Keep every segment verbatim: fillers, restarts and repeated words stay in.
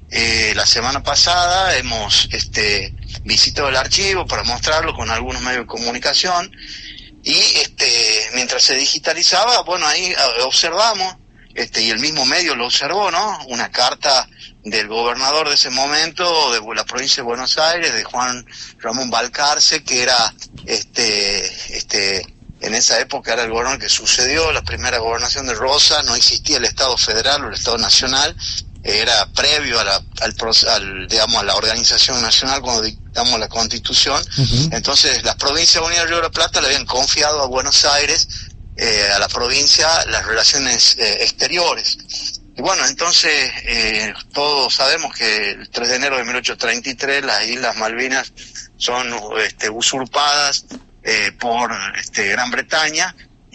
eh, la semana pasada hemos este, visitado el archivo para mostrarlo con algunos medios de comunicación, y este, mientras se digitalizaba, bueno, ahí observamos, este, y el mismo medio lo observó, ¿no? Una carta del gobernador de ese momento, de la provincia de Buenos Aires, de Juan Ramón Balcarce, que era, este, este, en esa época era el gobernador que sucedió la primera gobernación de Rosa. No existía el Estado federal o el Estado nacional, era previo a la, al, al, digamos, a la organización nacional cuando dictamos la Constitución. Uh-huh. Entonces, las provincias unidas de Río de la Plata le habían confiado a Buenos Aires, eh, a la provincia, las relaciones eh, exteriores. Y bueno, entonces, eh, todos sabemos que el tres de enero de mil ochocientos treinta y tres las Islas Malvinas son este, usurpadas eh, por este, Gran Bretaña,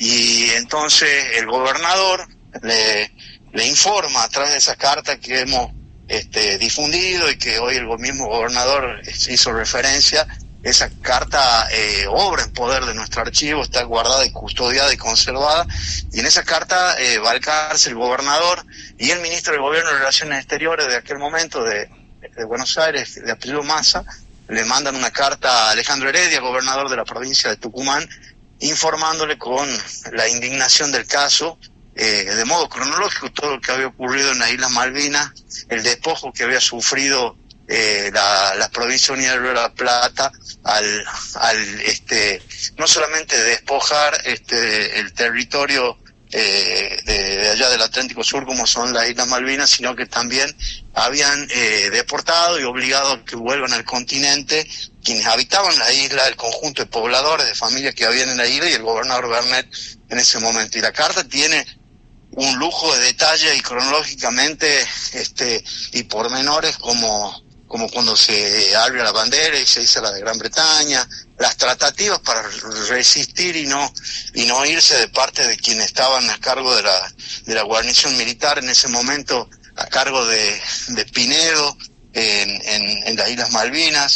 y entonces el gobernador le, le informa a través de esa carta que hemos este, difundido y que hoy el mismo gobernador hizo referencia. Esa carta eh, obra en poder de nuestro archivo, está guardada y custodiada y conservada, y en esa carta eh, Balcarce, el gobernador, y el ministro del Gobierno de Relaciones Exteriores de aquel momento de, de Buenos Aires, de apellido Massa, le mandan una carta a Alejandro Heredia, gobernador de la provincia de Tucumán, informándole con la indignación del caso, eh, de modo cronológico, todo lo que había ocurrido en las Islas Malvinas, el despojo que había sufrido Eh, la, la provincia unida de Río de la Plata al, al este, no solamente despojar este, el territorio eh, de, de allá del Atlántico Sur, como son las Islas Malvinas, sino que también habían eh, deportado y obligado a que vuelvan al continente quienes habitaban la isla, el conjunto de pobladores, de familias que habían en la isla, y el gobernador Bernet en ese momento. Y la carta tiene un lujo de detalle y cronológicamente este, y pormenores como como cuando se abre la bandera y se dice la de Gran Bretaña, las tratativas para resistir y no y no irse de parte de quienes estaban a cargo de la de la guarnición militar en ese momento, a cargo de, de Pinedo en, en, en las Islas Malvinas.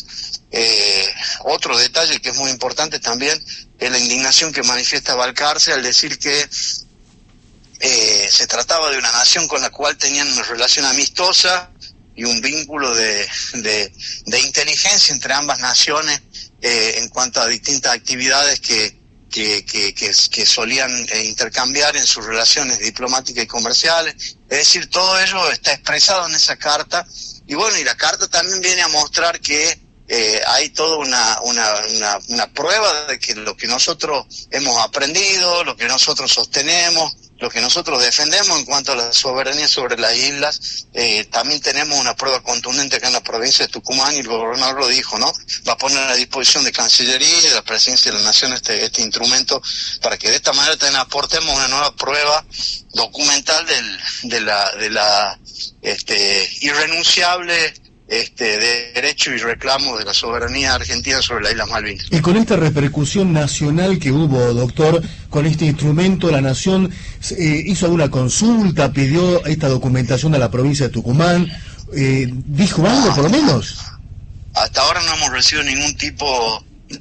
Eh, otro detalle que es muy importante también es la indignación que manifiesta Balcarce al decir que eh, se trataba de una nación con la cual tenían una relación amistosa y un vínculo de, de, de inteligencia entre ambas naciones eh, en cuanto a distintas actividades que, que, que, que, que solían eh, intercambiar en sus relaciones diplomáticas y comerciales. Es decir, todo ello está expresado en esa carta, y bueno, y la carta también viene a mostrar que eh, hay toda una, una, una, una prueba de que lo que nosotros hemos aprendido, lo que nosotros sostenemos, lo que nosotros defendemos en cuanto a la soberanía sobre las islas, eh, también tenemos una prueba contundente acá en la provincia de Tucumán, y el gobernador lo dijo, ¿no? Va a poner a disposición de Cancillería y de la Presidencia de la Nación este, este instrumento, para que de esta manera también aportemos una nueva prueba documental del, de la, de la, este, irrenunciable este de derecho y reclamo de la soberanía argentina sobre las Islas Malvinas. Y con esta repercusión nacional que hubo, doctor, con este instrumento, la Nación eh, hizo alguna consulta, pidió esta documentación a la provincia de Tucumán, eh, ¿dijo algo por lo menos? Hasta ahora no hemos recibido ningún tipo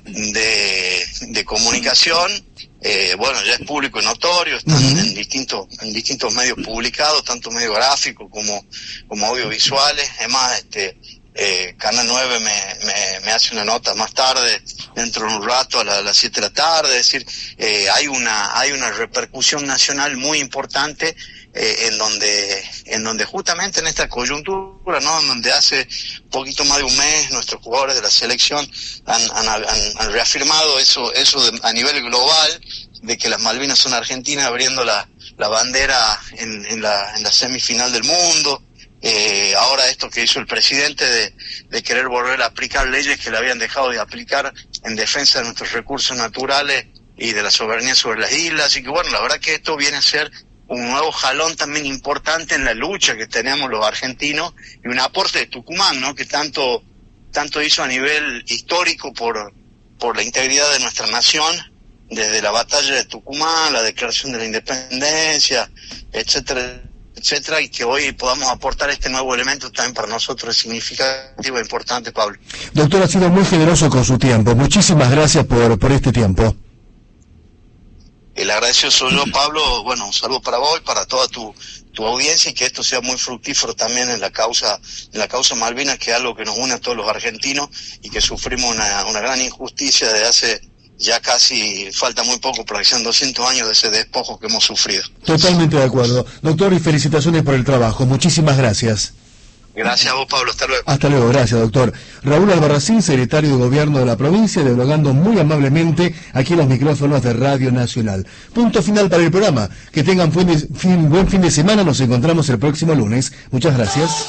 de, de comunicación. Eh, bueno, ya es público y notorio, están uh-huh. en distintos en distintos medios publicados, tanto medios gráficos como como audiovisuales. Además, este eh, Canal nueve me, me, me hace una nota más tarde, dentro de un rato, a, la, a las siete de la tarde. Es decir, eh, hay una hay una repercusión nacional muy importante, eh, en donde en donde justamente en esta coyuntura, ¿no?, en donde hace un poquito más de un mes nuestros jugadores de la selección han, han, han, han reafirmado eso eso de, a nivel global, de que las Malvinas son argentinas, abriendo la, la bandera en, en la en la semifinal del mundo. Eh, ahora esto que hizo el presidente de, de querer volver a aplicar leyes que le habían dejado de aplicar en defensa de nuestros recursos naturales y de la soberanía sobre las islas. Así que bueno, la verdad que esto viene a ser un nuevo jalón también importante en la lucha que tenemos los argentinos, y un aporte de Tucumán, ¿no?, que tanto tanto hizo a nivel histórico por por la integridad de nuestra nación, desde la batalla de Tucumán, la declaración de la independencia, etcétera, etcétera, y que hoy podamos aportar este nuevo elemento también para nosotros es significativo e importante, Pablo. Doctor, ha sido muy generoso con su tiempo. Muchísimas gracias por por este tiempo. El agradecido soy yo, Pablo. Bueno, un saludo para vos y para toda tu, tu audiencia, y que esto sea muy fructífero también en la causa, en la causa Malvinas, que es algo que nos une a todos los argentinos y que sufrimos una, una gran injusticia desde hace ya casi, falta muy poco para que sean doscientos años de ese despojo que hemos sufrido. Totalmente de acuerdo. Doctor, y felicitaciones por el trabajo. Muchísimas gracias. Gracias a vos, Pablo. Hasta luego. Hasta luego, gracias, doctor. Raúl Albarracín, secretario de Gobierno de la provincia, dialogando muy amablemente aquí en los micrófonos de Radio Nacional. Punto final para el programa. Que tengan buen fin, buen fin de semana. Nos encontramos el próximo lunes. Muchas gracias.